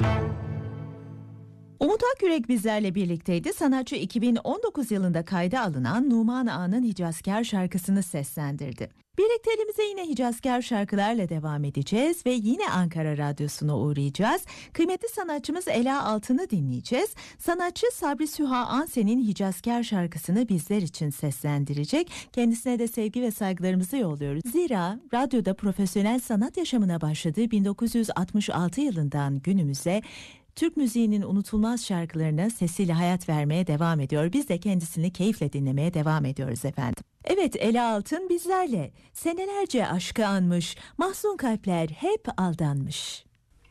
Umut Akyürek bizlerle birlikteydi. Sanatçı 2019 yılında kayda alınan Numan Ağa'nın Hicazkar şarkısını seslendirdi. Birlikteliğimize yine Hicazkar şarkılarla devam edeceğiz ve yine Ankara Radyosu'na uğrayacağız. Kıymetli sanatçımız Ela Altın'ı dinleyeceğiz. Sanatçı Sabri Süha Ansen'in Hicazkar şarkısını bizler için seslendirecek. Kendisine de sevgi ve saygılarımızı yolluyoruz. Zira radyoda profesyonel sanat yaşamına başladığı 1966 yılından günümüze Türk müziğinin unutulmaz şarkılarına sesiyle hayat vermeye devam ediyor. Biz de kendisini keyifle dinlemeye devam ediyoruz efendim. Evet, Ela Altın bizlerle. Senelerce aşkı anmış, mahzun kalpler hep aldanmış.